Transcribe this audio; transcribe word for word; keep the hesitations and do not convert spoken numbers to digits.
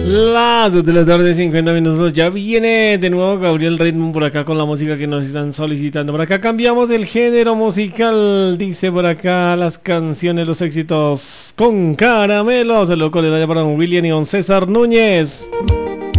Las dos de la tarde, cincuenta minutos. Ya viene de nuevo Gabriel Ritmo por acá con la música que nos están solicitando. Por acá cambiamos el género musical. Dice por acá las canciones, los éxitos con Caramelo. Se lo le da para don William y don César Núñez.